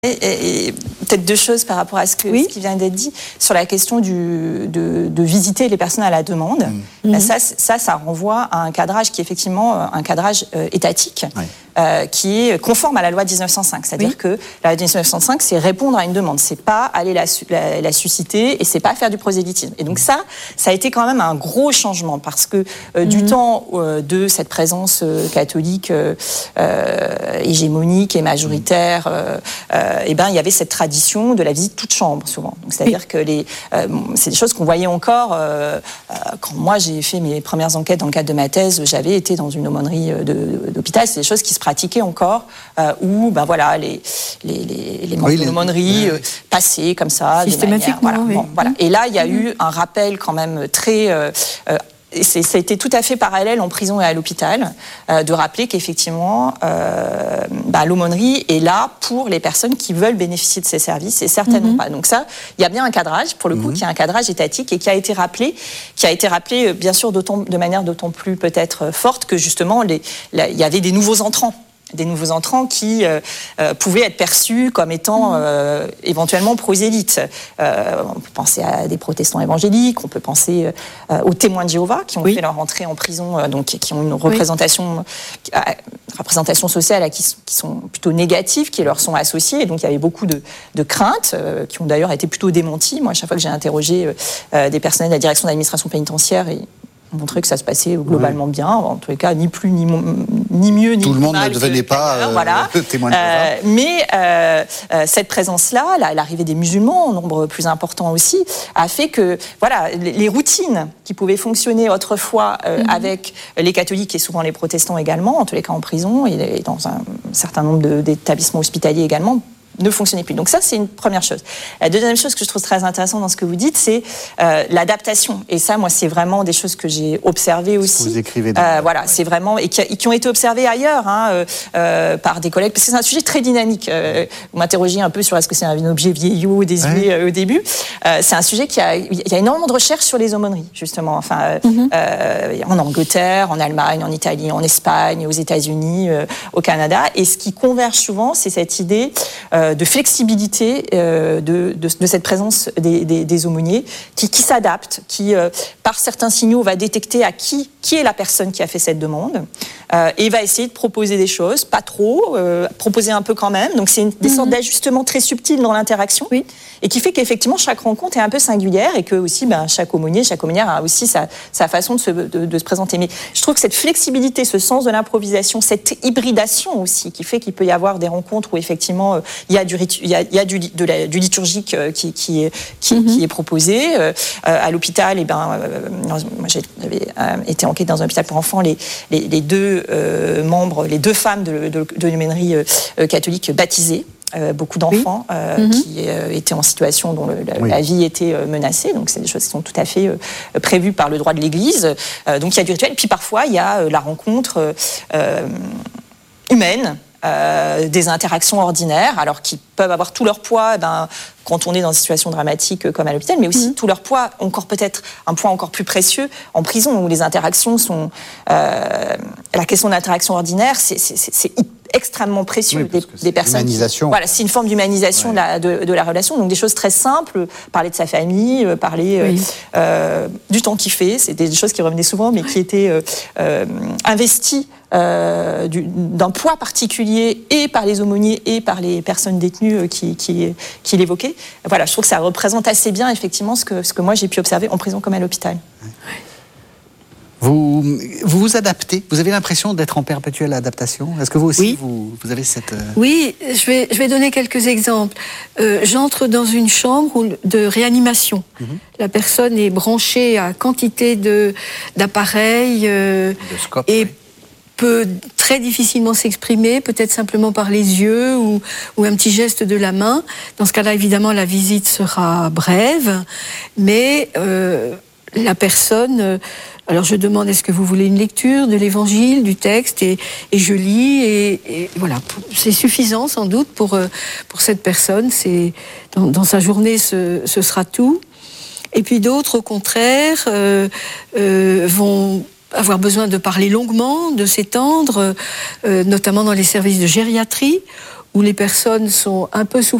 Et peut-être deux choses par rapport à ce qui vient d'être dit sur la question de visiter les personnes à la demande. Ça renvoie à un cadrage qui est effectivement un cadrage étatique. Qui est conforme à la loi de 1905. C'est-à-dire que la loi de 1905, c'est répondre à une demande. C'est pas aller la susciter et c'est pas faire du prosélytisme. Et donc ça a été quand même un gros changement parce que du temps de cette présence catholique hégémonique et majoritaire, il y avait cette tradition de la visite toute chambre souvent. Donc c'est-à-dire que c'est des choses qu'on voyait encore quand moi j'ai fait mes premières enquêtes dans le cadre de ma thèse. J'avais été dans une aumônerie d'hôpital. C'est des choses qui se pratiquaient encore où les membres de l'aumônerie passaient comme ça systématiquement. Et là il y a eu un rappel quand même très et ça a été tout à fait parallèle en prison et à l'hôpital, de rappeler qu'effectivement, l'aumônerie est là pour les personnes qui veulent bénéficier de ces services et certainement pas. Donc ça, il y a bien un cadrage, pour le coup, qui est un cadrage étatique et qui a été rappelé bien sûr de manière d'autant plus peut-être forte que justement, il y avait des nouveaux entrants qui pouvaient être perçus comme étant éventuellement prosélytes. On peut penser à des protestants évangéliques, on peut penser aux témoins de Jéhovah qui ont fait leur entrée en prison, donc qui ont une représentation sociale qui sont plutôt négatives, qui leur sont associées. Et donc il y avait beaucoup de craintes qui ont d'ailleurs été plutôt démenties. Moi, à chaque fois que j'ai interrogé des personnels de la direction d'administration pénitentiaire, montrer que ça se passait globalement bien, en tous les cas, ni plus, ni mieux, ni tout le monde mal ne devenait pas témoin de Jéhovah. Mais cette présence-là, l'arrivée des musulmans, en nombre plus important aussi, a fait que les routines qui pouvaient fonctionner autrefois avec les catholiques et souvent les protestants également, en tous les cas en prison et dans un certain nombre d'établissements hospitaliers également, ne fonctionnait plus. Donc ça, c'est une première chose. La deuxième chose que je trouve très intéressante dans ce que vous dites, c'est l'adaptation. Et ça, moi, c'est vraiment des choses que j'ai observées aussi. Vous écrivez c'est vraiment et qui ont été observées ailleurs par des collègues, parce que c'est un sujet très dynamique. Vous m'interrogiez un peu sur est-ce que c'est un objet vieillot, désuet au début. C'est un sujet il y a énormément de recherches sur les aumôneries, justement. En Angleterre, en Allemagne, en Italie, en Espagne, aux États-Unis, au Canada. Et ce qui converge souvent, c'est cette idée de flexibilité de cette présence des aumôniers qui s'adapte, qui par certains signaux va détecter à qui est la personne qui a fait cette demande et va essayer de proposer des choses, pas trop, proposer un peu quand même. Donc c'est des sortes d'ajustements très subtils dans l'interaction et qui fait qu'effectivement chaque rencontre est un peu singulière et que aussi chaque aumônier, chaque aumônière a aussi sa façon de se présenter. Mais je trouve que cette flexibilité, ce sens de l'improvisation, cette hybridation aussi qui fait qu'il peut y avoir des rencontres où effectivement il y a du liturgique qui est proposé. À l'hôpital, moi j'avais été enquête dans un hôpital pour enfants, les deux membres, les deux femmes de l'aumônerie catholique baptisées. Beaucoup d'enfants qui étaient en situation dont la vie était menacée. Donc, c'est des choses qui sont tout à fait prévues par le droit de l'Église. Donc, il y a du rituel. Puis, parfois, il y a la rencontre humaine, des interactions ordinaires, alors qui peuvent avoir tout leur poids quand on est dans une situation dramatique comme à l'hôpital, mais aussi tout leur poids, encore peut-être un poids encore plus précieux en prison, où les interactions sont... la question de l'interaction ordinaire, c'est extrêmement précieux des personnes. C'est une forme d'humanisation de la relation. Donc des choses très simples, parler de sa famille, parler du temps qu'il fait, c'était des choses qui revenaient souvent, mais qui étaient investies d'un poids particulier et par les aumôniers et par les personnes détenues qui l'évoquaient. Voilà, je trouve que ça représente assez bien effectivement ce que moi j'ai pu observer en prison comme à l'hôpital. Vous vous adaptez. Vous avez l'impression d'être en perpétuelle adaptation. Est-ce que vous aussi, vous avez cette... Oui, je vais donner quelques exemples. J'entre dans une chambre de réanimation. La personne est branchée à quantité d'appareils et peut très difficilement s'exprimer, peut-être simplement par les yeux ou un petit geste de la main. Dans ce cas-là, évidemment, la visite sera brève, mais la personne... Alors je demande, est-ce que vous voulez une lecture de l'évangile, du texte, et je lis, et voilà, c'est suffisant sans doute pour cette personne, dans sa journée ce sera tout. Et puis d'autres, au contraire, vont avoir besoin de parler longuement, de s'étendre, notamment dans les services de gériatrie, où les personnes sont un peu sous